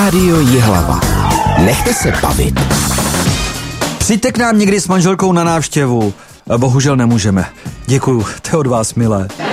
Rádio Jihlava. Nechte se bavit. Přijďte k nám někdy s manželkou na návštěvu. Bohužel nemůžeme. Děkuju, to je od vás milé.